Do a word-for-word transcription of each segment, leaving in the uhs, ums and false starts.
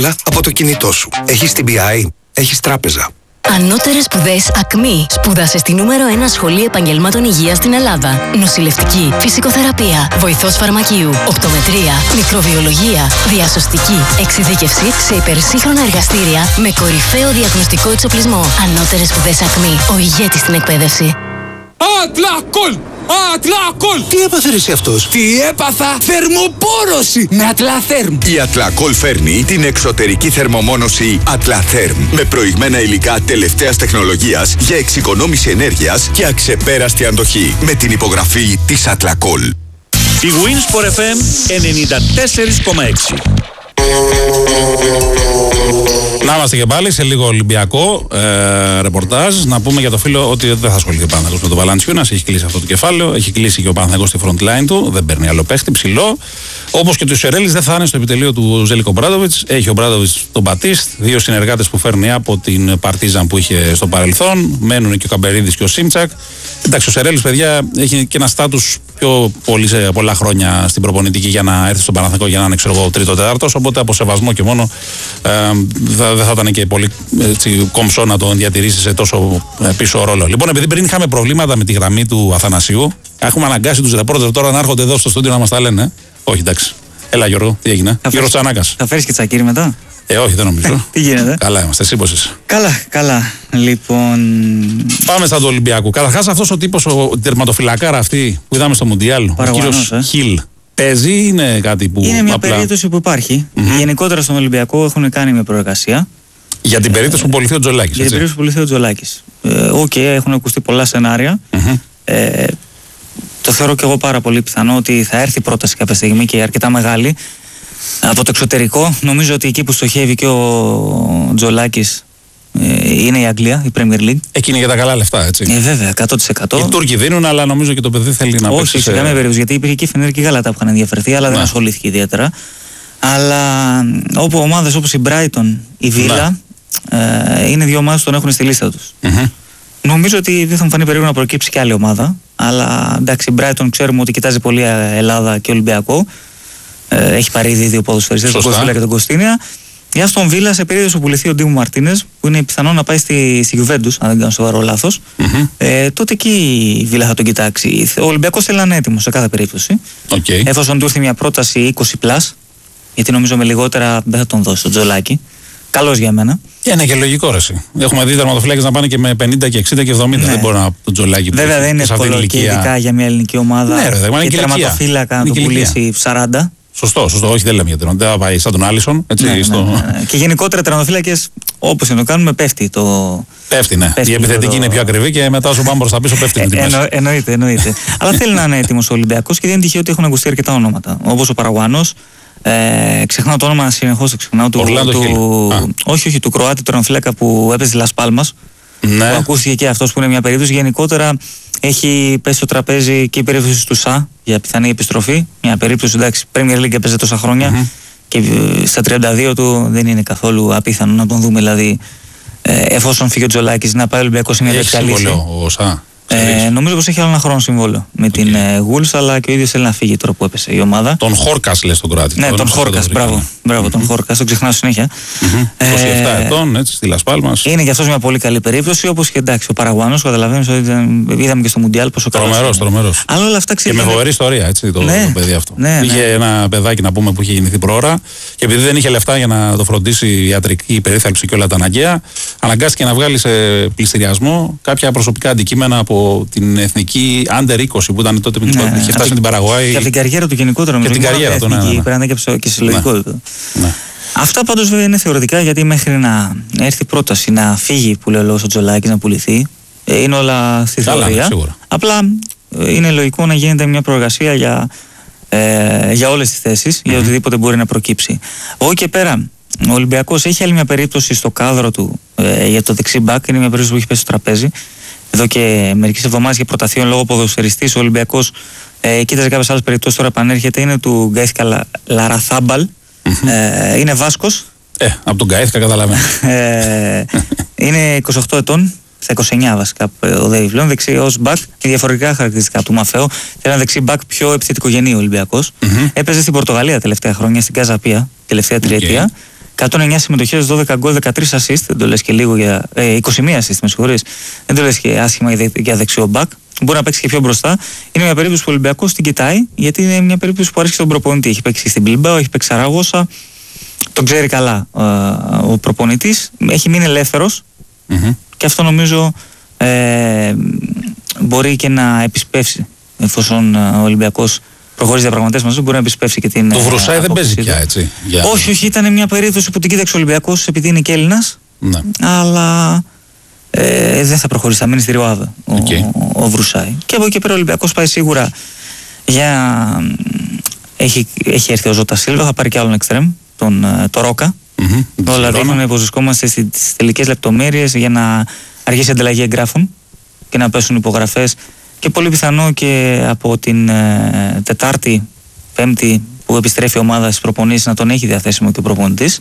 από το κινητό σου. Έχεις τι μπι άι, έχεις τράπεζα. Ανώτερες σπουδές ΑΚΜΗ. Σπούδασε στη νούμερο ένα σχολή επαγγελμάτων υγείας στην Ελλάδα. Νοσηλευτική, φυσικοθεραπεία, βοηθός φαρμακείου, οπτομετρία, μικροβιολογία, διασωστική, εξειδίκευση σε υπερσύγχρονα εργαστήρια με κορυφαίο διαγνωστικό εξοπλισμό. Ανώτερες σπουδές ΑΚΜΗ. Ο ηγέτης στην εκπαίδευση. Ατλακόλ! Ατλακόλ! Τι έπαθε ρε εσύ αυτός? Τι έπαθα? Θερμοπόρωση με Ατλαθέρμ. Η Ατλακόλ φέρνει την εξωτερική θερμομόνωση Ατλαθέρμ με προηγμένα υλικά τελευταίας τεχνολογίας για εξοικονόμηση ενέργειας και αξεπέραστη αντοχή με την υπογραφή της Ατλακόλ. Η Winsport εφ εμ ενενήντα τέσσερα κόμμα έξι. Να είμαστε και πάλι σε λίγο Ολυμπιακό ε, ρεπορτάζ. Να πούμε για το φίλο ότι δεν θα ασχοληθεί ο Παναθηναϊκός με τον Βαλαντσιούνας. Έχει κλείσει αυτό το κεφάλαιο. Έχει κλείσει και ο Παναθηναϊκός στη front line του. Δεν παίρνει άλλο παίχτη ψηλό. Όπως και ο Σερέλης δεν θα είναι στο επιτελείο του Ζέλικο Μπράντοβιτς. Έχει ο Μπράντοβιτς τον Μπατίστ. Δύο συνεργάτες που φέρνει από την Παρτίζαν που είχε στο παρελθόν. Μένουν και ο Καμπερίδης και ο Σίμτσακ. Εντάξει, ο Σερέλης, παιδιά, έχει και ένα στάτους πιο πολύ σε πολλά χρόνια στην προπονητική για να έρθει στον Παναθηναϊκό για να είναι, ξέρω εγώ, τρίτο-τέταρτος. Οπότε από σεβασμό και μόνο ε, δεν θα ήταν και πολύ έτσι, κομψό να τον διατηρήσει σε τόσο ε, πίσω ρόλο. Λοιπόν, επειδή πριν είχαμε προβλήματα με τη γραμμή του Αθανασίου, έχουμε αναγκάσει τους ρεπόρτερ τώρα να έρχονται εδώ στο στούντιο να μας τα λένε. Ε? Όχι, εντάξει. Έλα, Γιώργο, τι έγινε? Γιώργος Τσανάκας. Θα φέρεις και τσακίρι μετά? Ε, όχι, δεν νομίζω. Τι γίνεται? Καλά είμαστε, εσύ πώς είσαι? Καλά, καλά. Λοιπόν. Πάμε στα του Ολυμπιακού. Καταρχάς, αυτός ο τύπος, ο τερματοφυλακάρα αυτή που είδαμε στο Μουντιάλ, ο κύριος ε? Χιλ, παίζει ή είναι κάτι που. Είναι μια απλά... περίπτωση που υπάρχει. Mm-hmm. Γενικότερα στον Ολυμπιακό έχουν κάνει μια προεργασία. Για την περίπτωση ε, που πουληθεί ο Τζολάκης. Για την περίπτωση που πουληθεί ο Τζολάκης. Οκ, ε, okay, έχουν ακουστεί πολλά σενάρια. Mm-hmm. Ε, το θεωρώ και εγώ πάρα πολύ πιθανό ότι θα έρθει πρόταση κάποια στιγμή και αρκετά μεγάλη. Από το εξωτερικό, νομίζω ότι εκεί που στοχεύει και ο Τζολάκης ε, είναι η Αγγλία, η Premier League. Εκείνη για τα καλά λεφτά, έτσι. Ε, βέβαια, εκατό τοις εκατό. Οι Τούρκοι δίνουν, αλλά νομίζω και το παιδί θέλει να παίξει. Όχι, σε καμία περίπτωση, γιατί υπήρχε και η Φενέρ και η Γαλατά που είχαν ενδιαφερθεί, αλλά ναι. δεν ασχολήθηκε ιδιαίτερα. Αλλά όπου ομάδες όπως η Brighton, η Villa, ναι. ε, είναι δύο ομάδες που τον έχουν στη λίστα τους. Mm-hmm. Νομίζω ότι δεν θα μου φανεί περίπου να προκύψει και άλλη ομάδα. Αλλά εντάξει, η Brighton ξέρουμε ότι κοιτάζει πολύ Ελλάδα και Ολυμπιακό. Ε, έχει πάρει ήδη δύο ποδοσφαιριστές, τον Κοστίλα και τον Κωστίνια. Η Άστον Βίλα σε περίοδο που πουληθεί ο Ντίμου Μαρτίνες, που είναι πιθανό να πάει στη, στη Γιουβέντους, αν δεν κάνω σοβαρό λάθος, mm-hmm. ε, τότε εκεί η Βίλα θα τον κοιτάξει. Ο Ολυμπιακός θέλει να είναι έτοιμος σε κάθε περίπτωση. Okay. Εφόσον του έρθει μια πρόταση είκοσι πλας, γιατί νομίζω με λιγότερα δεν θα τον δώσει τον Τζολάκη. Καλός για μένα. Και είναι και λογικό, ρε. Έχουμε δει τερματοφυλάκες να πάνε και με πενήντα και εξήντα και εβδομήντα. Ναι. Δεν μπορεί να τον Τζολάκη. Βέβαια δεν είναι εύκολο και ειδικά για μια ελληνική ομάδα. Ναι, ρε, και τερματοφύλακα να το πουλήσει σαράντα. Σωστό, σωστό, όχι δεν λέμε για τον. Δεν θα πάει σαν τον Άλισον. Έτσι, ναι, στο... ναι, ναι. Και γενικότερα τερματοφύλακες, όπως να το κάνουμε, πέφτει το. Πέφτει, ναι. Πέφτει η επιθετική το... είναι πιο ακριβή και μετά όσο πάμε προς τα πίσω πέφτει. Ε, εννο, εννοείται, εννοείται. Αλλά θέλει να είναι έτοιμος ο Ολυμπιακός και δεν είναι τυχαίο ότι έχουν ακουστεί αρκετά ονόματα. Όπως ο Παραγουάνος. Ε, ξεχνάω το όνομα συνεχώς, ξεχνάω του. του όχι, όχι, του Κροάτη τερματοφύλακα που έπαιζε Λας Πάλμας. Ναι. Που ακούστηκε και αυτός που είναι μια περίπτωση. Γενικότερα έχει πέσει στο τραπέζι και η περίπτωση του Σα για πιθανή επιστροφή. Μια περίπτωση, εντάξει, Premier League έπαιζε τόσα χρόνια mm-hmm. και στα τριάντα δύο του δεν είναι καθόλου απίθανο να τον δούμε. Δηλαδή, ε, εφόσον φύγει ο Τζολάκης, να πάει ο Ολυμπιακός σε μια τέτοια λύση. Ο Σα. Ε, νομίζω πως έχει άλλο ένα χρόνο συμβόλαιο με okay. την ε, Wolves, αλλά και ο ίδιος θέλει να φύγει τώρα που έπεσε η ομάδα. Τον Χόρκας λες τον Κροάτη. Ναι, τον Χόρκας, μπράβο, μπράβο mm-hmm. τον Χόρκας, τον ξεχνάω συνέχεια. Mm-hmm. Ε, είκοσι επτά ετών, έτσι, στη Λας Πάλμας. Είναι και αυτός μια πολύ καλή περίπτωση, όπως και εντάξει, ο Παραγουάνος, καταλαβαίνεις ότι είδαμε και στο Μουντιάλ πόσο καλό. Τρομερός, τρομερός. Αλλά όλα αυτά και με φοβερή ιστορία, έτσι, το, ναι, το παιδί αυτό. Ναι, ναι. Είχε ένα παιδάκι να πούμε που είχε γεννηθεί προώρα και επειδή δεν είχε λεφτά για να το φροντίσει η ιατρική περίθαλψη και όλα τα αναγκαία, αναγκάστηκε να βγάλει σε πληστηριασμό κάποια προσωπικά αντικείμενα από την εθνική Under είκοσι που ήταν τότε με την ναι, είχε φτάσει με την Παραγουάη. Και από την καριέρα του γενικότερα νομίζω. Και την καριέρα του, ναι, ναι, ναι. Πρέπει να είναι και συλλογικό επίπεδο. Ναι. Ναι. Αυτά πάντως βέβαια είναι θεωρητικά, γιατί μέχρι να έρθει πρόταση να φύγει που λέει ο λόγος ο Τζολάκης να πουληθεί, είναι όλα στη θεωρία. Απλά είναι λογικό να γίνεται μια προεργασία για, ε, για όλες τις θέσεις, mm-hmm. για οτιδήποτε μπορεί να προκύψει. Από και πέρα, ο Ολυμπιακός έχει άλλη μια περίπτωση στο κάδρο του ε, για το δεξί μπακ, είναι μια περίπτωση που έχει πέσει στο τραπέζι. Εδώ και μερικές εβδομάδες και προταθεί λόγω ποδοσφαιριστής ο Ολυμπιακός. Ε, κοίταζε κάποιες άλλες περιπτώσεις, τώρα επανέρχεται. Είναι του Γκαΐθκα Λαραθάμπαλ. Mm-hmm. Ε, είναι Βάσκος. Ε, από τον Γκαΐθκα καταλαβαίνω. ε, είναι είκοσι οκτώ ετών, στα είκοσι εννιά βασικά ο Δέιβ πλέον, δεξιός μπακ και διαφορετικά χαρακτηριστικά του Μαφέο. Θέλει ένα δεξί μπακ πιο επιθετικογενή ο Ολυμπιακός. Mm-hmm. Έπαιζε στην Πορτογαλία τελευταία χρόνια, στην Καζαπία, τελευταία τριετία. Okay. εκατόν εννιά συμμετοχές, δώδεκα γκολ, δεκατρία assist. Δεν το λες και λίγο για. Ε, είκοσι μία assist, με συγχωρείς. Δεν το λες και άσχημα για δεξιό μπακ. Μπορεί να παίξει και πιο μπροστά. Είναι μια περίπτωση που ο Ολυμπιακός την κοιτάει, γιατί είναι μια περίπτωση που αρέσει στον προπονητή. Έχει παίξει στην Μπιλμπάο, έχει παίξει Σαράγωσα. Τον ξέρει καλά ε, ο προπονητής. Έχει μείνει ελεύθερος. Mm-hmm. Και αυτό νομίζω ε, μπορεί και να επισπεύσει, εφόσον ο Ολυμπιακός προχωρήσει διαπραγματεύσεις μαζί, μπορεί να επισπεύσει και την. Το Βρουσάι δεν παίζει πια, έτσι. Για... Όχι, όχι, ήταν μια περίπτωση που την κοίταξε ο Ολυμπιακός επειδή είναι και Έλληνας. Ναι. Αλλά ε, δεν θα προχωρήσει, θα μείνει στη Ριουάδα okay. ο, ο Βρουσάι. Και από εκεί πέρα ο Ολυμπιακός πάει σίγουρα για. Έχει, έχει έρθει ο Ζώτα Σίλβα, θα πάρει και άλλον εξτρέμ, τον το Ρόκα. Mm-hmm. Όλα δείχνουν πως βρισκόμαστε στις τελικές λεπτομέρειες για να αρχίσει η ανταλλαγή εγγράφων και να πέσουν υπογραφές. Και πολύ πιθανό και από την ε, Τετάρτη, Πέμπτη που επιστρέφει η ομάδα στις προπονήσεις να τον έχει διαθέσιμο και ο προπονητής.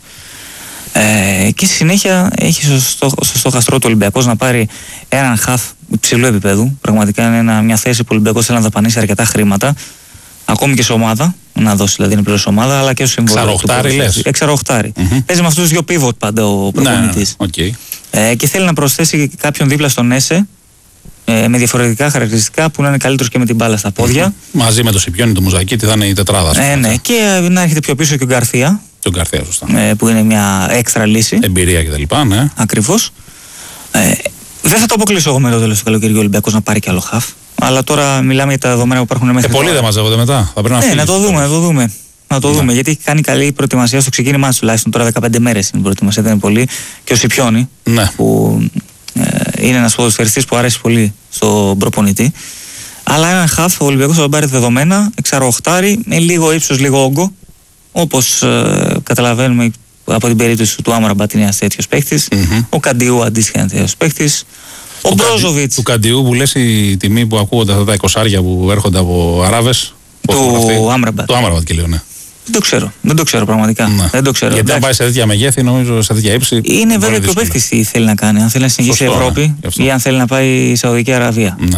Ε, και στη συνέχεια έχει στο, στο στόχαστρό του Ολυμπιακός να πάρει έναν χαφ υψηλού επίπεδου. Πραγματικά είναι ένα, μια θέση που ο Ολυμπιακός θέλει να δαπανίσει αρκετά χρήματα. Ακόμη και σε ομάδα, να δώσει δηλαδή είναι πλήρως ομάδα, αλλά και στο συμβόλαιο. Εξαροχτάρι λες. Εξαροχτάρι. Mm-hmm. Παίζει με αυτούς τους δύο pivot πάντα ο προπονητής. Ναι, okay. ε, και θέλει να προσθέσει κάποιον δίπλα στον Έσε. Ε, με διαφορετικά χαρακτηριστικά που να είναι καλύτερος και με την μπάλα στα πόδια. Mm-hmm. Μαζί με το Σιπιόνι, το Μουζακίτη θα είναι η τετράδα. Ε, ναι, και να έρχεται πιο πίσω και ο Γκαρθία. Τον Γκαρθία, σωστά. Ε, που είναι μια έξτρα λύση. Εμπειρία κτλ. Ναι. Ακριβώς. Ε, δεν θα το αποκλείσω εγώ με το τέλος του καλοκαιριού ο Ολυμπιακός να πάρει και άλλο χαφ. Αλλά τώρα μιλάμε για τα δεδομένα που υπάρχουν μέχρι. Ε, πολλοί δεν μαζεύονται μετά. Θα πρέπει να, ναι, να το δούμε, να το δούμε. Να το ναι. δούμε, γιατί έχει κάνει καλή προετοιμασία στο ξεκίνημά του τουλάχιστον. Τώρα δεκαπέντε μέρες είναι η προετοιμασία, δεν είναι πολύ. Και ο Σιπιόνι, ναι. που ε, είναι ένας ποδοσφαιριστής που αρέσει πολύ στον προπονητή. Αλλά έναν χαφ ο Ολυμπιακός θα τον πάρει δεδομένα, εξαροχτάρι, με λίγο ύψος, λίγο όγκο. Όπως ε, καταλαβαίνουμε από την περίπτωση του Άμραμπατ είναι ένας τέτοιος παίκτης. Mm-hmm. Ο Καντιού αντίστοιχα είναι ένας τέτοιος παίκτης. Ο Μπρόζοβιτς. Του Καντιού που λες η τιμή που ακούγονται αυτά τα εικοσάρια που έρχονται από Αράβες. Του Άμραμπατ. Το Άμραμπατ και λέω, ναι. Δεν το ξέρω. Δεν το ξέρω πραγματικά. Ναι. Δεν το ξέρω. Γιατί αν πάει σε τέτοια μεγέθη, νομίζω σε τέτοια ύψη. Είναι βέβαια και ο παίκτης τι θέλει να κάνει. Αν θέλει να συνεχίσει η Ευρώπη ναι, ή αν θέλει να πάει η Σαουδική Αραβία. Ναι.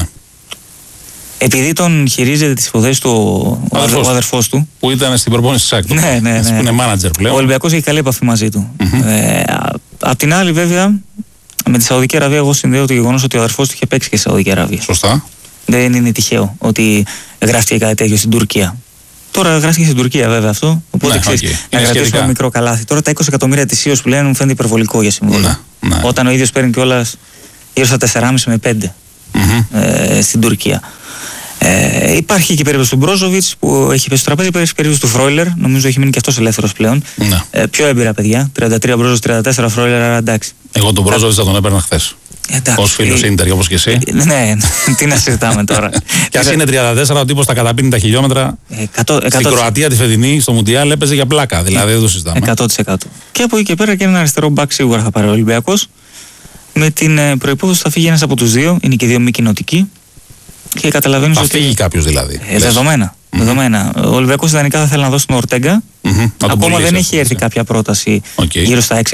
Επειδή τον χειρίζεται τις υποθέσεις του ο αδερφός, ο αδερφός του. Που ήταν στην προπόνηση της ΑΚΤ. Ναι, ναι, ναι. Που είναι manager πλέον. Ο Ολυμπιακός έχει καλή επαφή μαζί του. Mm-hmm. Ε, απ' την άλλη, βέβαια, με τη Σαουδική Αραβία, εγώ συνδέω το γεγονός ότι ο αδερφός του είχε παίξει και στη Σαουδική Αραβία. Σωστά. Δεν είναι τυχαίο ότι γράφτηκε κάτι τέτοιο στην Τουρκία. Τώρα γράφτηκε στην Τουρκία, βέβαια αυτό. Οπότε ναι, ξέρεις, okay. να κρατήσουμε ένα μικρό καλάθι. Τώρα τα είκοσι εκατομμύρια ετησίως που λένε μου φαίνεται υπερβολικό για συμβόλαιο. Ναι, ναι. Όταν ο ίδιος παίρνει κιόλας γύρω στα τέσσερα κόμμα πέντε με πέντε mm-hmm. ε, στην Τουρκία. Ε, υπάρχει και η περίπτωση του Μπρόζοβιτς που έχει πέσει στο τραπέζι, υπάρχει η περίπτωση του Φρόιλερ, νομίζω έχει μείνει και αυτός ελεύθερος πλέον. Ναι. Ε, πιο έμπειρα παιδιά, τριάντα τρία Μπρόζοβιτς, τριάντα τέσσερα Φρόιλερ, άρα εντάξει. Εγώ τον Μπρόζοβιτς θα τον έπαιρνα χθες. Ως φίλος Ίντερ, όπως και εσύ. Ε, ναι, τι να συζητάμε τώρα. Κι ας είναι τριάντα τέσσερα, ο τύπος τα καταπίνει τα χιλιόμετρα. Στην Κροατία τη φετινή, στο Μουντιάλ, έπαιζε για πλάκα. Δηλαδή δεν το συζητάμε. εκατό τοις εκατό. Και από εκεί και πέρα και ένα αριστερό μπακ σίγουρα θα πάρει ο Ολυμπιακός. Με την προϋπόθεση ότι θα φύγει ένας από τους δύο, είναι και δύο μη κοινοτικοί. Και καταλαβαίνεις θα ότι. Θα φύγει κάποιος δηλαδή. Ε, δεδομένα. Mm-hmm. δεδομένα. Ο Ολυμπιακός ιδανικά θα θέλει να δώσει τον Ορτέγκα. Mm-hmm. Ακόμα δεν έχει έρθει κάποια πρόταση okay. γύρω στα έξι